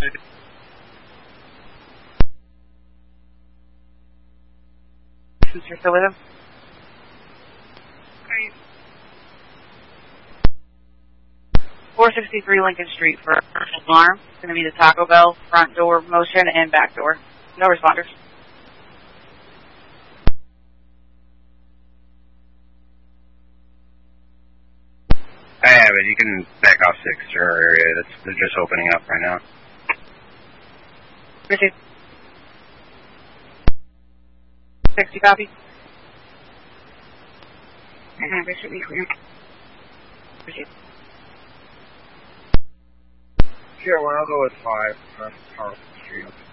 You're still with him? 463 Lincoln Street for alarm. It's going to be the Taco Bell front door motion and back door. No responders. I have it. You can back off 6 to our area. They're just opening up right now. Received. 60 copy. This should be clear. Received. Sure, well, I'll go with 5 across Carlson Street.